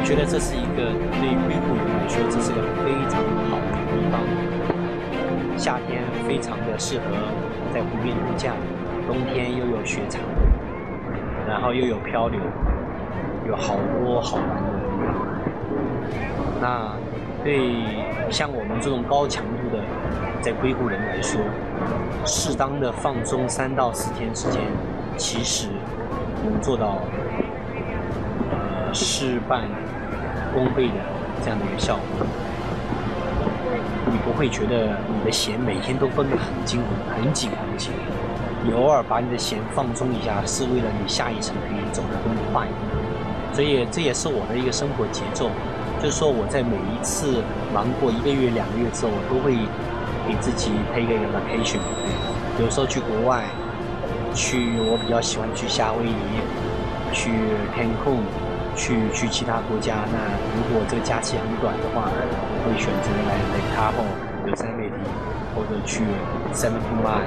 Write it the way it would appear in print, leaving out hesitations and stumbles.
觉得这是一个对硅谷人来说，这是个非常好的地方。夏天非常的适合在湖边度假，冬天又有雪场，然后又有漂流，有好多好玩的地方。那对像我们这种高强度的在硅谷人来说，适当的放松3到4天时间，其实能做到事半功倍的这样的一个效果。你不会觉得你的弦每天都绷得很紧很紧。你偶尔把你的弦放松一下，是为了你下一程可以走得更快。所以这也是我的一个生活节奏，就是说我在每一次忙过1个月、2个月之后，我都会给自己 take 一个 vacation。有时候去国外，我比较喜欢去夏威夷，去 Cancun， 去其他国家。那如果这个假期很短的话，我会选择来 Lake Tahoe 有3美地，或者去 70 Mile。